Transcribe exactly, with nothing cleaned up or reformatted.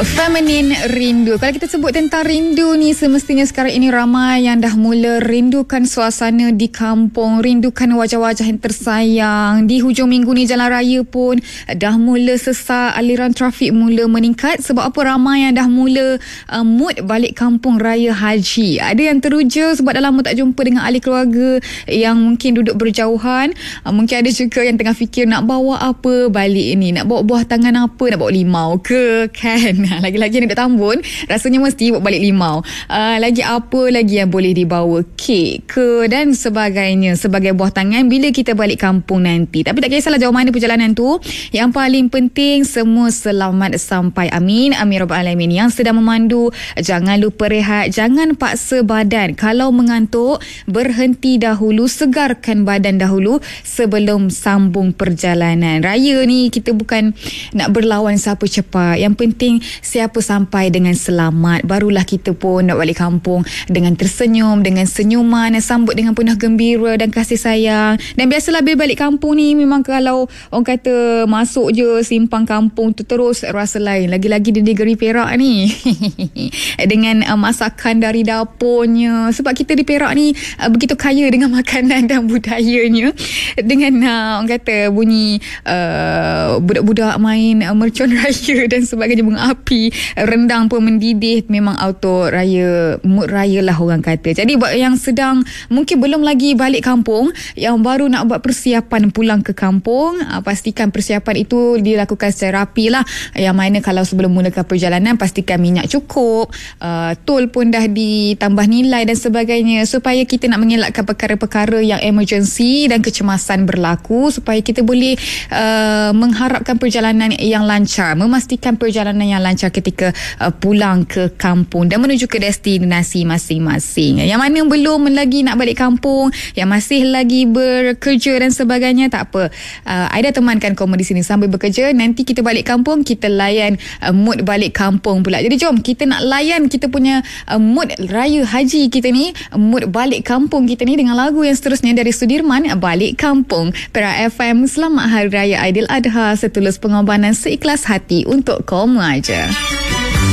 Feminin rindu. Kalau kita sebut tentang rindu ni, semestinya sekarang ini ramai yang dah mula rindukan suasana di kampung, rindukan wajah-wajah yang tersayang. Di hujung minggu ni jalan raya pun dah mula sesak, aliran trafik mula meningkat. Sebab apa? Ramai yang dah mula uh, mood balik kampung raya haji. Ada yang teruja sebab dah lama tak jumpa dengan ahli keluarga yang mungkin duduk berjauhan. Uh, mungkin ada juga yang tengah fikir nak bawa apa balik ni, nak bawa buah tangan apa, nak bawa limau ke, kan? Lagi-lagi yang duduk Tambun, rasanya mesti bawa balik limau. Uh, lagi apa lagi yang boleh dibawa? Kek ke dan sebagainya sebagai buah tangan bila kita balik kampung nanti. Tapi tak kisahlah jauh mana perjalanan tu, yang paling penting semua selamat sampai. Amin, amin rabbal alamin. Yang sedang memandu, jangan lupa rehat, jangan paksa badan. Kalau mengantuk, berhenti dahulu, segarkan badan dahulu sebelum sambung perjalanan. Raya ni kita bukan nak berlawan siapa cepat. Yang penting siapa sampai dengan selamat. Barulah kita pun nak balik kampung dengan tersenyum, dengan senyuman, sambut dengan penuh gembira dan kasih sayang. Dan biasalah bila balik kampung ni, memang kalau orang kata masuk je simpang kampung tu terus rasa lain. Lagi-lagi di negeri Perak ni dengan uh, masakan dari dapurnya. Sebab kita di Perak ni uh, begitu kaya dengan makanan dan budayanya. Dengan uh, orang kata bunyi uh, budak-budak main uh, mercon raya dan sebagainya, bunga api, rendang pun mendidih. Memang auto raya, mood raya lah orang kata. Jadi buat yang sedang mungkin belum lagi balik kampung, yang baru nak buat persiapan pulang ke kampung, uh, pastikan persiapan itu dilakukan secara rapi lah. Yang mana kalau sebelum mulakan perjalanan, pastikan minyak cukup, uh, tol pun dah ditambah nilai dan sebagainya, supaya kita nak mengelakkan perkara-perkara yang emergency dan kecemasan berlaku, supaya kita boleh uh, mengharapkan perjalanan yang lancar, memastikan perjalanan yang lancar ketika uh, pulang ke kampung dan menuju ke destinasi masing-masing. Yang mana belum lagi nak balik kampung, yang masih lagi bekerja dan sebagainya, tak apa. Uh, Aida temankan kamu di sini sambil bekerja. Nanti kita balik kampung, kita layan uh, mood balik kampung pula. Jadi jom kita nak layan kita punya uh, mood raya haji kita ni, mood balik kampung kita ni dengan lagu yang seterusnya dari Sudirman, Balik Kampung. Perak F M, selamat Hari Raya Aidiladha, setulus pengorbanan seikhlas hati untuk kamu aja.